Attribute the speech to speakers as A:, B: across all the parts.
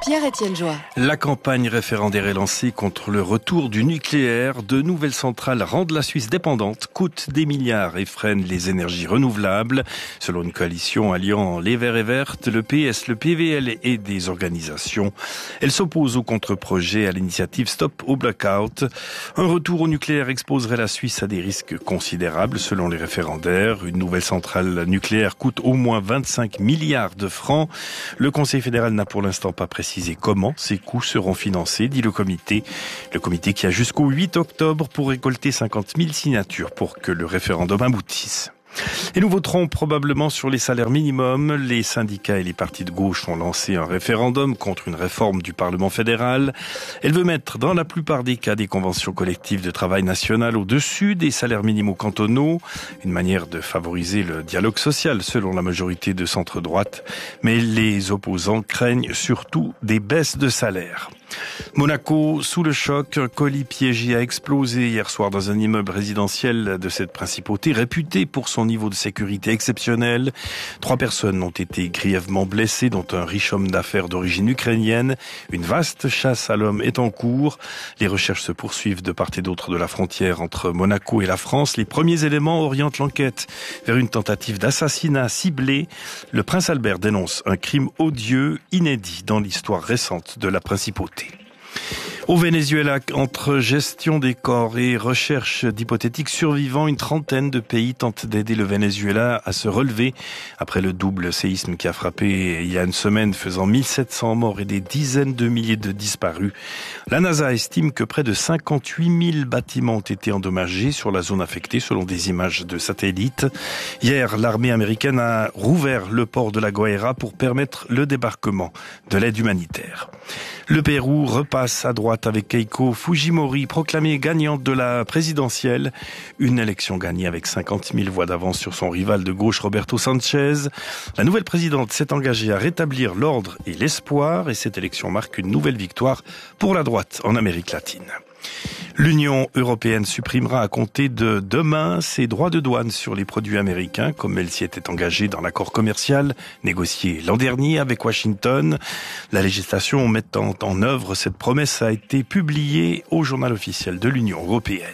A: Pierre-Étienne Joie.
B: La campagne référendaire est lancée contre le retour du nucléaire. De nouvelles centrales rendent la Suisse dépendante, coûtent des milliards et freinent les énergies renouvelables. Selon une coalition alliant les Verts et Vertes, le PS, le PVL et des organisations, elle s'oppose au contre-projet à l'initiative Stop au Blackout. Un retour au nucléaire exposerait la Suisse à des risques considérables selon les référendaires. Une nouvelle centrale nucléaire coûte au moins 25 milliards de francs. Le Conseil fédéral n'a pour l'instant pas précisé comment ces coûts seront financés, dit le comité. Le comité qui a jusqu'au 8 octobre pour récolter 50 000 signatures pour que le référendum aboutisse. Et nous voterons probablement sur les salaires minimums. Les syndicats et les partis de gauche ont lancé un référendum contre une réforme du Parlement fédéral. Elle veut mettre, dans la plupart des cas, des conventions collectives de travail nationales au-dessus des salaires minimaux cantonaux. Une manière de favoriser le dialogue social, selon la majorité de centre-droite. Mais les opposants craignent surtout des baisses de salaire. Monaco, sous le choc, un colis piégé a explosé hier soir dans un immeuble résidentiel de cette principauté, réputé pour son niveau de sécurité exceptionnel. 3 personnes ont été grièvement blessées, dont un riche homme d'affaires d'origine ukrainienne. Une vaste chasse à l'homme est en cours. Les recherches se poursuivent de part et d'autre de la frontière entre Monaco et la France. Les premiers éléments orientent l'enquête vers une tentative d'assassinat ciblé. Le prince Albert dénonce un crime odieux, inédit dans l'histoire récente de la principauté. Au Venezuela, entre gestion des corps et recherche d'hypothétiques survivants, une trentaine de pays tentent d'aider le Venezuela à se relever après le double séisme qui a frappé il y a une semaine, faisant 1700 morts et des dizaines de milliers de disparus. La NASA estime que près de 58 000 bâtiments ont été endommagés sur la zone affectée, selon des images de satellites. Hier, l'armée américaine a rouvert le port de La Guaira pour permettre le débarquement de l'aide humanitaire. Le Pérou repasse à droite avec Keiko Fujimori, proclamée gagnante de la présidentielle. Une élection gagnée avec 50 000 voix d'avance sur son rival de gauche Roberto Sanchez. La nouvelle présidente s'est engagée à rétablir l'ordre et l'espoir, et cette élection marque une nouvelle victoire pour la droite en Amérique latine. L'Union européenne supprimera à compter de demain ses droits de douane sur les produits américains, comme elle s'y était engagée dans l'accord commercial négocié l'an dernier avec Washington. La législation mettant en œuvre cette promesse a été publiée au journal officiel de l'Union européenne.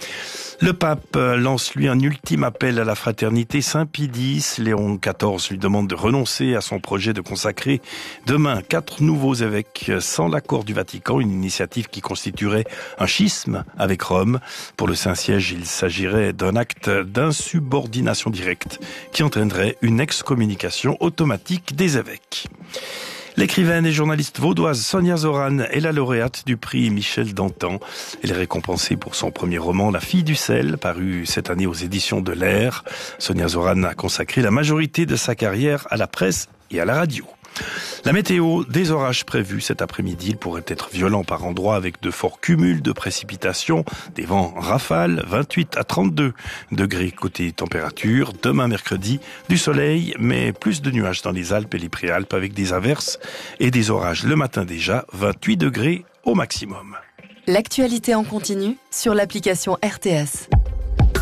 B: Le pape lance lui un ultime appel à la fraternité. Saint Pie X, Léon XIV lui demande de renoncer à son projet de consacrer demain 4 nouveaux évêques sans l'accord du Vatican, une initiative qui constituerait un schisme avec Rome. Pour le Saint-Siège, il s'agirait d'un acte d'insubordination directe qui entraînerait une excommunication automatique des évêques. L'écrivaine et journaliste vaudoise Sonia Zoran est la lauréate du prix Michel Dantan. Elle est récompensée pour son premier roman La fille du sel, paru cette année aux éditions de l'Air. Sonia Zoran a consacré la majorité de sa carrière à la presse et à la radio. La météo, des orages prévus cet après-midi. Ils pourraient être violents par endroits avec de forts cumuls de précipitations, des vents rafales, 28 à 32 degrés côté température. Demain mercredi, du soleil, mais plus de nuages dans les Alpes et les Préalpes avec des averses et des orages le matin déjà, 28 degrés au maximum.
A: L'actualité en continu sur l'application RTS.